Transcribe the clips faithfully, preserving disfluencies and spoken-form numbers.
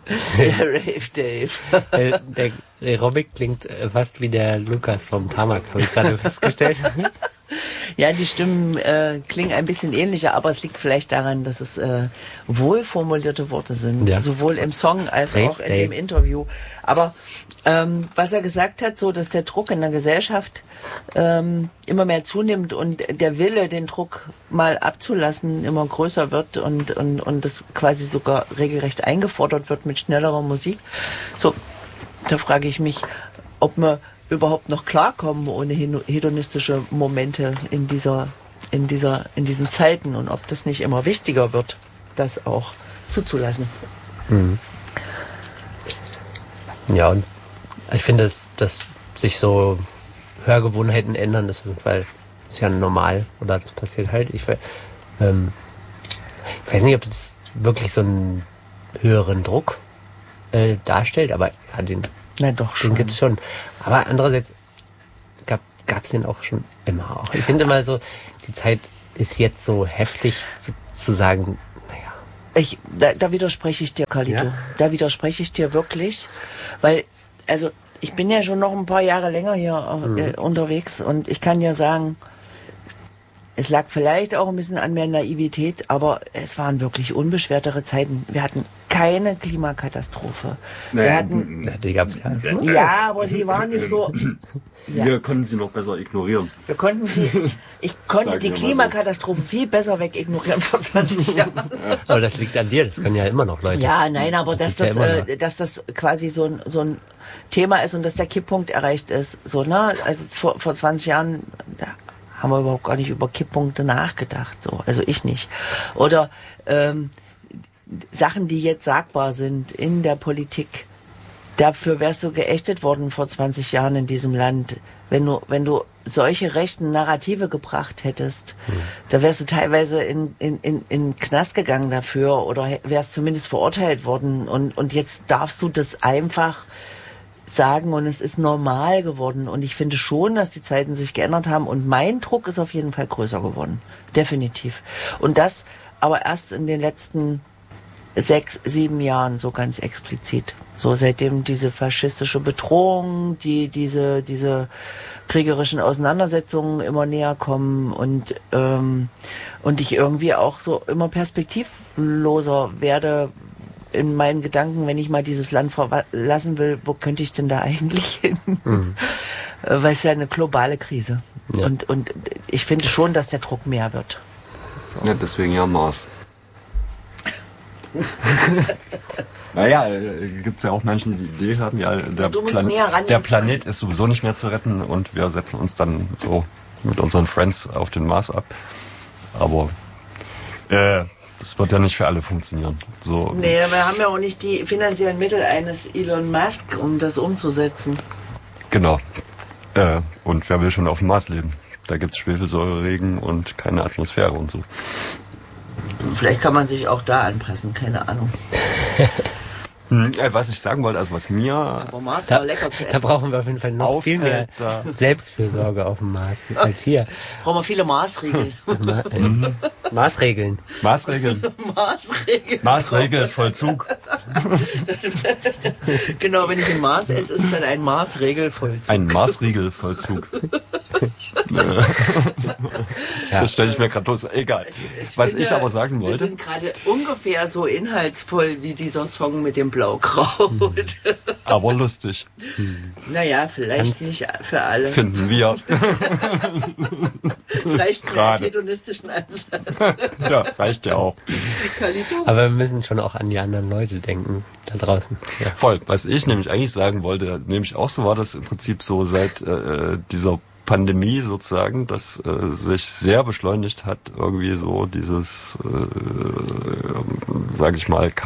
Der Rave Dave. der, der Aerobic klingt fast wie der Lukas vom Tamak, habe ich gerade festgestellt. Ja, die Stimmen äh, klingen ein bisschen ähnlicher, aber es liegt vielleicht daran, dass es äh, wohlformulierte Worte sind, ja. Sowohl im Song als Rave auch in Dave. Dem Interview. Aber ähm, was er gesagt hat, so dass der Druck in der Gesellschaft ähm, immer mehr zunimmt und der Wille, den Druck mal abzulassen, immer größer wird und und und das quasi sogar regelrecht eingefordert wird mit schnellerer Musik. So, da frage ich mich, ob man überhaupt noch klarkommen ohne hedonistische Momente in dieser, in dieser, in diesen Zeiten und ob das nicht immer wichtiger wird, das auch zuzulassen. Mhm. Ja, und ich finde, dass, dass sich so Hörgewohnheiten ändern, das ist, weil ist ja normal oder das passiert halt. Ich, ähm, ich weiß nicht, ob das wirklich so einen höheren Druck äh, darstellt, aber ja, den Na doch, schon. Den gibt's schon. Aber andererseits gab gab's den auch schon immer auch. Ich finde immer so, die Zeit ist jetzt so heftig zu, zu sagen, naja. Ich, da, da widerspreche ich dir, Carlito. Ja? Da widerspreche ich dir wirklich. Weil, also, ich bin ja schon noch ein paar Jahre länger hier äh, mhm. unterwegs und ich kann ja sagen, es lag vielleicht auch ein bisschen an mehr Naivität, aber es waren wirklich unbeschwertere Zeiten. Wir hatten keine Klimakatastrophe. Wir naja, hatten, ja, die gab's ja. Ja, aber die waren nicht so. Ja. Wir konnten sie noch besser ignorieren. Wir konnten sie. Ich konnte Sagen die Klimakatastrophe so. viel besser wegignorieren vor zwanzig Jahren. Aber das liegt an dir. Das können ja immer noch Leute. Ja, nein, aber dass das, das äh, dass das quasi so ein so ein Thema ist und dass der Kipppunkt erreicht ist. So, ne? Also vor vor zwanzig Jahren. Da, haben wir überhaupt gar nicht über Kipppunkte nachgedacht, so, also ich nicht. Oder ähm, Sachen, die jetzt sagbar sind in der Politik, dafür wärst du geächtet worden vor zwanzig Jahren in diesem Land, wenn du wenn du solche rechten Narrative gebracht hättest, hm. da wärst du teilweise in in in in den Knast gegangen dafür oder wärst zumindest verurteilt worden und und jetzt darfst du das einfach sagen und es ist normal geworden und ich finde schon, dass die Zeiten sich geändert haben und mein Druck ist auf jeden Fall größer geworden. Definitiv. Und das aber erst in den letzten sechs, sieben Jahren so ganz explizit. So seitdem diese faschistische Bedrohung, die diese diese kriegerischen Auseinandersetzungen immer näher kommen und ähm, und ich irgendwie auch so immer perspektivloser werde in meinen Gedanken, wenn ich mal dieses Land verlassen will, wo könnte ich denn da eigentlich hin? Mhm. Weil es ja eine globale Krise. Ja. Und, und ich finde schon, dass der Druck mehr wird. So. Ja, deswegen ja Mars. Naja, gibt es ja auch Menschen, die die Idee haben, ja, der, Plan- der Planet ist sowieso nicht mehr zu retten und wir setzen uns dann so mit unseren Friends auf den Mars ab. Aber äh, das wird ja nicht für alle funktionieren. So. Nee, wir haben ja auch nicht die finanziellen Mittel eines Elon Musk, um das umzusetzen. Genau. Äh, und wer will schon auf dem Mars leben? Da gibt es Schwefelsäureregen und keine Atmosphäre und so. Vielleicht kann man sich auch da anpassen, keine Ahnung. Was ich sagen wollte, also was mir Aber Mars war da, lecker zu essen. Da brauchen wir auf jeden Fall noch viel mehr da. Selbstfürsorge auf dem Mars als hier. Brauchen wir viele Maßregeln. Ma- äh, Maßregeln. Maßregeln. Maßregeln. Maßregelvollzug. Genau, wenn ich ein Maß esse, ist dann ein Maßregelvollzug. Ein Maßregelvollzug. Ja. Das stelle ich mir gerade los. Egal. Ich Was finde, ich aber sagen wollte. Wir sind gerade ungefähr so inhaltsvoll wie dieser Song mit dem Blaukraut. Aber lustig. Naja, vielleicht Ganz nicht für alle. Finden wir. Das reicht mir als hedonistischen Ansatz. Ja, reicht ja auch. Aber wir müssen schon auch an die anderen Leute denken, da draußen. Ja. Voll. Was ich nämlich eigentlich sagen wollte, nämlich auch so war das im Prinzip so seit äh, dieser Pandemie sozusagen, dass äh, sich sehr beschleunigt hat, irgendwie so dieses, äh, sage ich mal,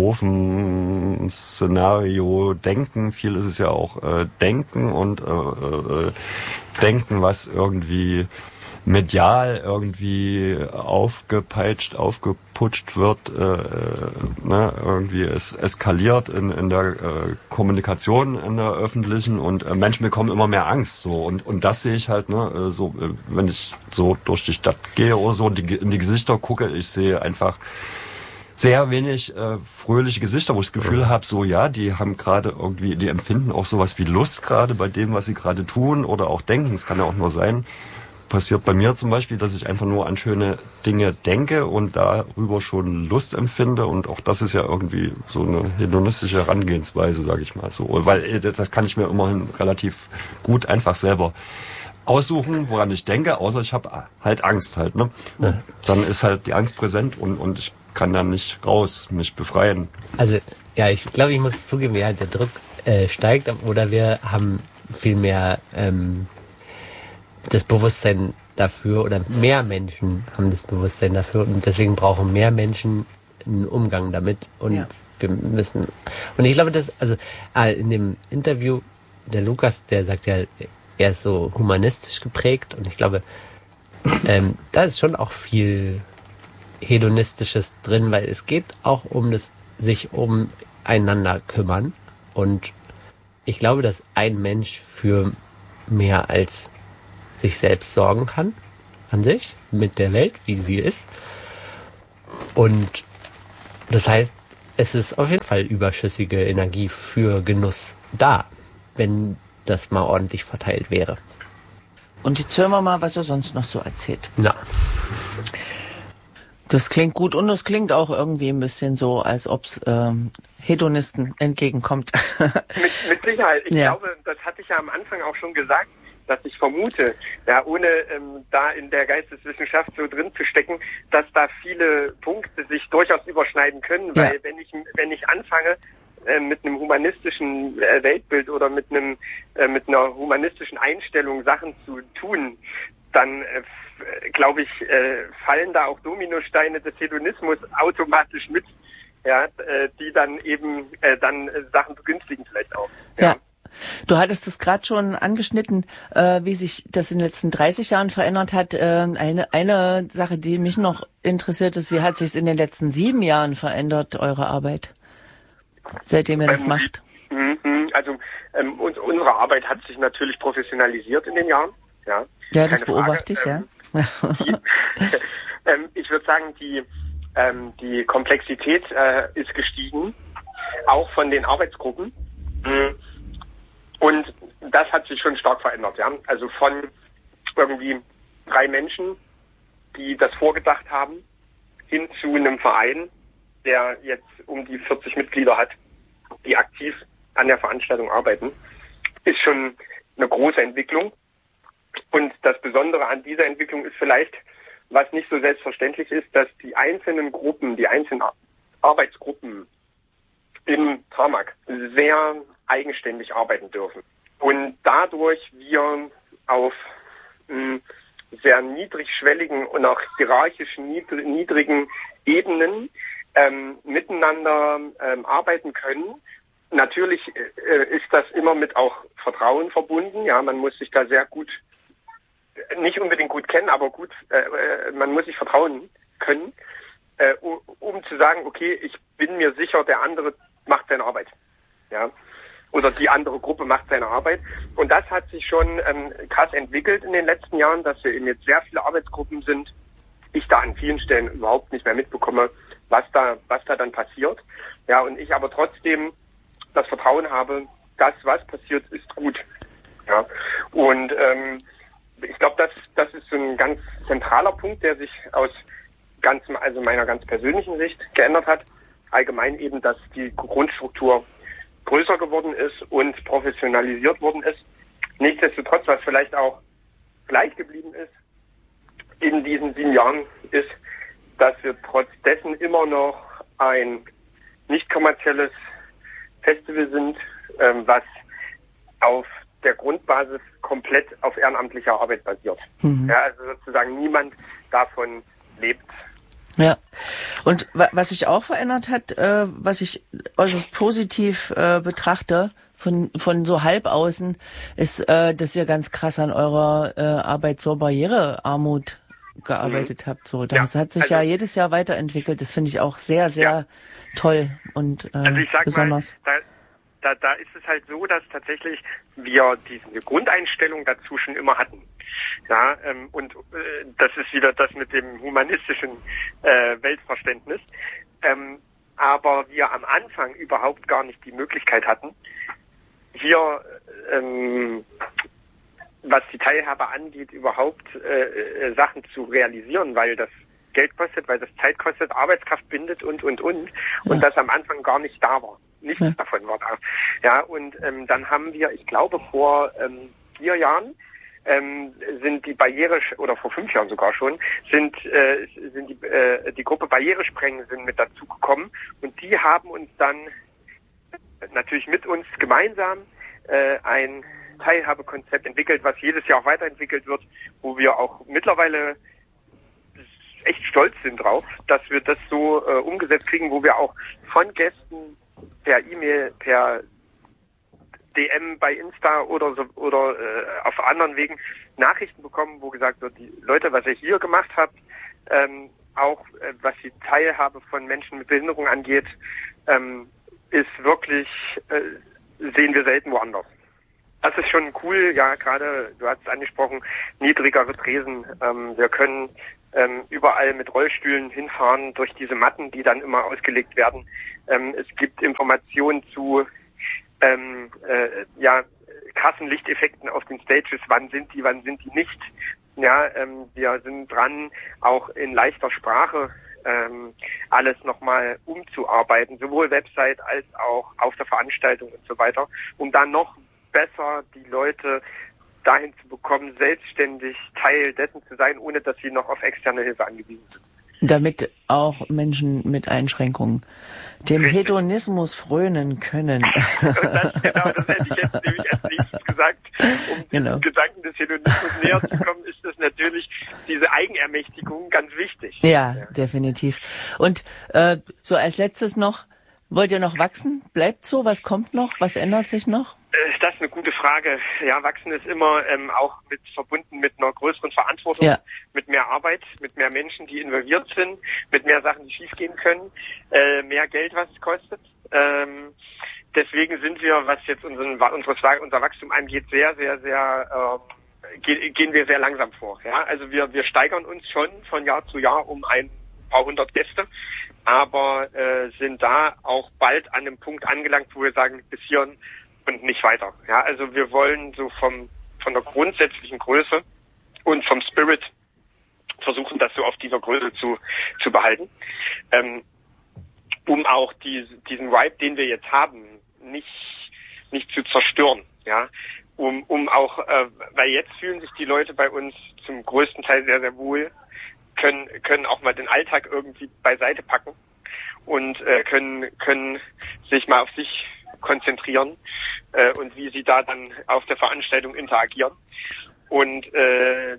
Katastrophenszenario Denken. Viel ist es ja auch äh, Denken und äh, äh, Denken, was irgendwie medial irgendwie aufgepeitscht, aufgeputscht wird, äh, ne, irgendwie es eskaliert in, in der äh, Kommunikation in der öffentlichen und äh, Menschen bekommen immer mehr Angst so und und das sehe ich halt, ne, äh, so äh, wenn ich so durch die Stadt gehe oder so und die, in die Gesichter gucke, ich sehe einfach sehr wenig äh, fröhliche Gesichter, wo ich das Gefühl habe, so ja, die haben gerade irgendwie, die empfinden auch sowas wie Lust gerade bei dem, was sie gerade tun oder auch denken. Es kann ja auch nur sein, passiert bei mir zum Beispiel, dass ich einfach nur an schöne Dinge denke und darüber schon Lust empfinde, und auch das ist ja irgendwie so eine hedonistische Herangehensweise, sage ich mal so, weil das kann ich mir immerhin relativ gut einfach selber aussuchen, woran ich denke, außer ich habe halt Angst halt, ne? Ja. Dann ist halt die Angst präsent und und ich kann dann nicht raus, mich befreien. Also ja, ich glaube, ich muss zugeben, wie halt der Druck äh, steigt, oder wir haben viel mehr ähm, das Bewusstsein dafür, oder mehr Menschen haben das Bewusstsein dafür, und deswegen brauchen mehr Menschen einen Umgang damit, und ja. wir müssen, und ich glaube, dass, also in dem Interview, der Lukas, der sagt ja, er ist so humanistisch geprägt, und ich glaube, ähm, da ist schon auch viel Hedonistisches drin, weil es geht auch um das sich umeinander kümmern, und ich glaube, dass ein Mensch für mehr als sich selbst sorgen kann, an sich, mit der Welt, wie sie ist, und das heißt, es ist auf jeden Fall überschüssige Energie für Genuss da, wenn das mal ordentlich verteilt wäre. Und jetzt hören wir mal, was er sonst noch so erzählt. Ja. Das klingt gut, und es klingt auch irgendwie ein bisschen so, als ob es ähm, Hedonisten entgegenkommt. mit, mit Sicherheit. Ich ja. glaube, das hatte ich ja am Anfang auch schon gesagt, dass ich vermute, ja, ohne ähm, da in der Geisteswissenschaft so drin zu stecken, dass da viele Punkte sich durchaus überschneiden können, weil ja. wenn ich wenn ich anfange äh, mit einem humanistischen äh, Weltbild oder mit einem äh, mit einer humanistischen Einstellung Sachen zu tun, dann äh, glaube ich, äh, fallen da auch Dominosteine des Hedonismus automatisch mit, ja, äh, die dann eben äh, dann äh, Sachen begünstigen vielleicht auch. Ja. ja. Du hattest es gerade schon angeschnitten, äh, wie sich das in den letzten dreißig Jahren verändert hat. Äh, eine eine Sache, die mich noch interessiert, ist, wie hat sich es in den letzten sieben Jahren verändert, eure Arbeit, seitdem ihr das ähm, macht? Also ähm, uns, unsere Arbeit hat sich natürlich professionalisiert in den Jahren. Ja, ja das beobachte ich, ähm, ja. Die, ähm, ich würde sagen, die, ähm, die Komplexität äh, ist gestiegen, auch von den Arbeitsgruppen. Und das hat sich schon stark verändert. Ja? Also von irgendwie drei Menschen, die das vorgedacht haben, hin zu einem Verein, der jetzt um die vierzig Mitglieder hat, die aktiv an der Veranstaltung arbeiten, ist schon eine große Entwicklung. Und das Besondere an dieser Entwicklung ist vielleicht, was nicht so selbstverständlich ist, dass die einzelnen Gruppen, die einzelnen Arbeitsgruppen im Tarmac sehr eigenständig arbeiten dürfen. Und dadurch wir auf mh, sehr niedrigschwelligen und auch hierarchisch niedr- niedrigen Ebenen ähm, miteinander ähm, arbeiten können. Natürlich äh, ist das immer mit auch Vertrauen verbunden. Ja, man muss sich da sehr gut, nicht unbedingt gut kennen, aber gut, äh, man muss sich vertrauen können, äh, um zu sagen, okay, ich bin mir sicher, der andere macht seine Arbeit. Ja, oder die andere Gruppe macht seine Arbeit. Und das hat sich schon ähm, krass entwickelt in den letzten Jahren, dass wir eben jetzt sehr viele Arbeitsgruppen sind. Ich da an vielen Stellen überhaupt nicht mehr mitbekomme, was da, was da dann passiert. Ja, und ich aber trotzdem das Vertrauen habe, das, was passiert, ist gut. Ja, und ähm, ich glaube, das, das ist so ein ganz zentraler Punkt, der sich aus ganz, also meiner ganz persönlichen Sicht geändert hat. Allgemein eben, dass die Grundstruktur größer geworden ist und professionalisiert worden ist. Nichtsdestotrotz, was vielleicht auch gleich geblieben ist in diesen sieben Jahren, ist, dass wir trotz dessen immer noch ein nicht kommerzielles Festival sind, ähm, was auf der Grundbasis komplett auf ehrenamtlicher Arbeit basiert. Mhm. Ja, also sozusagen niemand davon lebt. Ja, und wa- was sich auch verändert hat, äh, was ich äußerst positiv äh, betrachte, von von so halb außen, ist, äh, dass ihr ganz krass an eurer äh, Arbeit zur Barrierearmut gearbeitet mhm. habt. So, das ja, hat sich also, ja jedes Jahr weiterentwickelt. Das finde ich auch sehr, sehr ja. toll und äh, also ich sag besonders. Mal, da, da, da ist es halt so, dass tatsächlich wir diese Grundeinstellung dazu schon immer hatten. Ja, ähm, und äh, das ist wieder das mit dem humanistischen äh, Weltverständnis. ähm, aber wir am Anfang überhaupt gar nicht die Möglichkeit hatten, hier, ähm, was die Teilhabe angeht, überhaupt äh, äh, Sachen zu realisieren, weil das Geld kostet, weil das Zeit kostet, Arbeitskraft bindet und, und, und. Und ja. das am Anfang gar nicht da war. Nichts ja. davon war da. Ja, und ähm, dann haben wir, ich glaube, vor ähm, vier Jahren ähm, sind die Barriere, oder vor fünf Jahren sogar schon, sind äh, sind die, äh, die Gruppe Barrieresprengen sind mit dazugekommen. Und die haben uns dann natürlich mit uns gemeinsam äh, ein Teilhabekonzept entwickelt, was jedes Jahr auch weiterentwickelt wird, wo wir auch mittlerweile echt stolz sind drauf, dass wir das so äh, umgesetzt kriegen, wo wir auch von Gästen per E-Mail, per D M bei Insta oder so oder äh, auf anderen Wegen Nachrichten bekommen, wo gesagt wird, die Leute, was ihr hier gemacht habt, ähm, auch äh, was die Teilhabe von Menschen mit Behinderung angeht, ähm, ist wirklich, äh, sehen wir selten woanders. Das ist schon cool, ja, gerade, du hast es angesprochen, niedrigere Tresen. Ähm, wir können ähm, überall mit Rollstühlen hinfahren durch diese Matten, die dann immer ausgelegt werden. Ähm, es gibt Informationen zu ähm, äh, ja, krassen Lichteffekten auf den Stages, wann sind die, wann sind die nicht. Ja, ähm, wir sind dran, auch in leichter Sprache ähm, alles nochmal umzuarbeiten, sowohl Website als auch auf der Veranstaltung und so weiter, um dann noch besser die Leute dahin zu bekommen, selbstständig Teil dessen zu sein, ohne dass sie noch auf externe Hilfe angewiesen sind. Damit auch Menschen mit Einschränkungen dem Richtig. Hedonismus frönen können. Und das, genau, das hätte ich jetzt nämlich als nächstes gesagt. Um genau. den Gedanken des Hedonismus näher zu kommen, ist das natürlich diese Eigenermächtigung ganz wichtig. Ja, ja. definitiv. Und äh, so als letztes noch, wollt ihr noch wachsen? Bleibt so? Was kommt noch? Was ändert sich noch? Das ist eine gute Frage. Ja, wachsen ist immer ähm, auch mit verbunden mit einer größeren Verantwortung, ja. mit mehr Arbeit, mit mehr Menschen, die involviert sind, mit mehr Sachen, die schiefgehen können, äh, mehr Geld, was es kostet. Ähm, deswegen sind wir, was jetzt unseren, unseres, unser Wachstum angeht, sehr, sehr, sehr äh, gehen, gehen wir sehr langsam vor. Ja, also wir wir steigern uns schon von Jahr zu Jahr um ein paar hundert Gäste, aber äh, sind da auch bald an einem Punkt angelangt, wo wir sagen, bis hierhin und nicht weiter. Ja, also wir wollen so vom von der grundsätzlichen Größe und vom Spirit versuchen, das so auf dieser Größe zu zu behalten, ähm, um auch die, diesen Vibe, den wir jetzt haben, nicht nicht zu zerstören. Ja, um um auch, äh, weil jetzt fühlen sich die Leute bei uns zum größten Teil sehr sehr wohl, können können auch mal den Alltag irgendwie beiseite packen und äh, können können sich mal auf sich konzentrieren äh, und wie sie da dann auf der Veranstaltung interagieren. Und äh,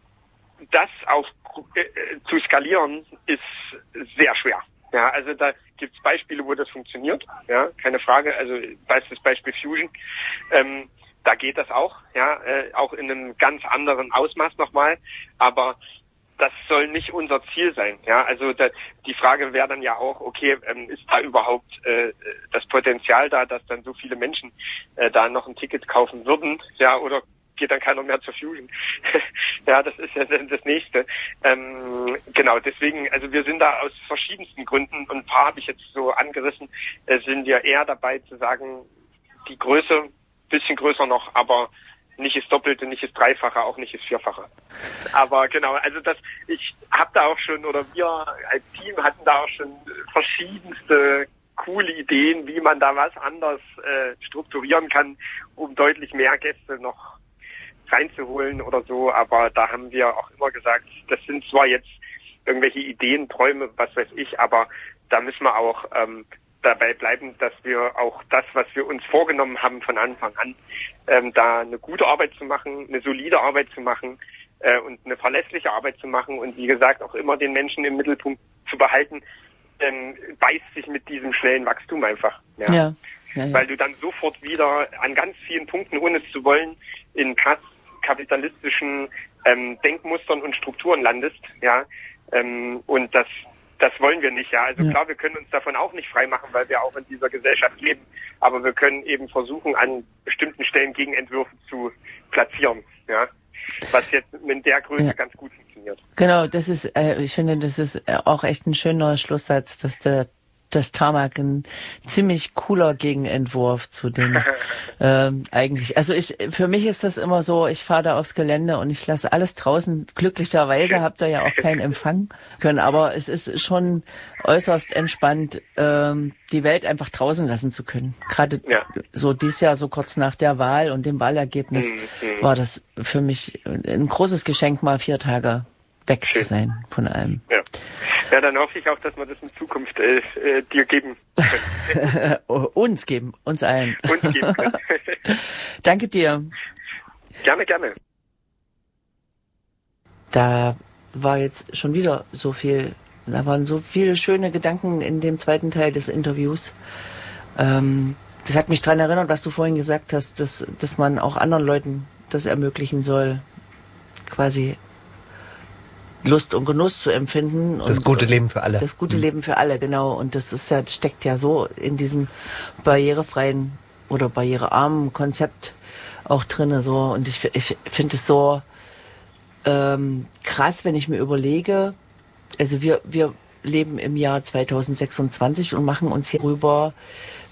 das auf äh, zu skalieren ist sehr schwer. Ja, also da gibt es Beispiele, wo das funktioniert, ja, keine Frage. Also das Beispiel Fusion, ähm, da geht das auch, ja, äh, auch in einem ganz anderen Ausmaß nochmal, aber das soll nicht unser Ziel sein. Ja, also da, die Frage wäre dann ja auch, okay, ähm, ist da überhaupt äh, das Potenzial da, dass dann so viele Menschen äh, da noch ein Ticket kaufen würden? Ja, oder geht dann keiner mehr zur Fusion? Ja, das ist ja dann das Nächste. Ähm, genau, deswegen, also wir sind da aus verschiedensten Gründen, und ein paar habe ich jetzt so angerissen, äh, sind wir eher dabei zu sagen, die Größe, bisschen größer noch, aber nicht das Doppelte, nicht das Dreifache, auch nicht das Vierfache. Aber genau, also das, ich habe da auch schon, oder wir als Team hatten da auch schon verschiedenste coole Ideen, wie man da was anders äh, strukturieren kann, um deutlich mehr Gäste noch reinzuholen oder so. Aber da haben wir auch immer gesagt, das sind zwar jetzt irgendwelche Ideen, Träume, was weiß ich, aber da müssen wir auch ähm, dabei bleiben, dass wir auch das, was wir uns vorgenommen haben von Anfang an, ähm, da eine gute Arbeit zu machen, eine solide Arbeit zu machen äh, und eine verlässliche Arbeit zu machen und wie gesagt auch immer den Menschen im Mittelpunkt zu behalten, ähm, beißt sich mit diesem schnellen Wachstum einfach. Ja. Ja, ja, ja. Weil du dann sofort wieder an ganz vielen Punkten, ohne es zu wollen, in krass kapitalistischen ähm, Denkmustern und Strukturen landest, ja, ähm, und das Das wollen wir nicht, ja. Also ja. Klar, wir können uns davon auch nicht freimachen, weil wir auch in dieser Gesellschaft leben. Aber wir können eben versuchen, an bestimmten Stellen Gegenentwürfe zu platzieren, ja. was jetzt in der Größe ja. ganz gut funktioniert. Genau, das ist, äh, ich finde, das ist auch echt ein schöner Schlusssatz, dass der das Tarmac ein ziemlich cooler Gegenentwurf zu den ähm, eigentlich. Also ich, für mich ist das immer so, ich fahre da aufs Gelände und ich lasse alles draußen. Glücklicherweise habt ihr ja auch keinen Empfang können, aber es ist schon äußerst entspannt, ähm, die Welt einfach draußen lassen zu können. Gerade ja. so dieses Jahr, so kurz nach der Wahl und dem Wahlergebnis, mhm. war das für mich ein großes Geschenk, mal vier Tage weg Schön. zu sein von allem. Ja. Ja, dann hoffe ich auch, dass wir das in Zukunft äh, äh, dir geben können. uns geben, uns allen. Uns geben können. Danke dir. Gerne, gerne. Da war jetzt schon wieder so viel, da waren so viele schöne Gedanken in dem zweiten Teil des Interviews. Ähm, das hat mich daran erinnert, was du vorhin gesagt hast, dass, dass man auch anderen Leuten das ermöglichen soll, quasi Lust und Genuss zu empfinden. Das und, gute Leben für alle. Das gute mhm. Leben für alle, genau. Und das ist ja, steckt ja so in diesem barrierefreien oder barrierearmen Konzept auch drinne, so. Und ich, ich finde es so ähm, krass, wenn ich mir überlege, also wir, wir leben im Jahr zweitausendsechsundzwanzig und machen uns hierüber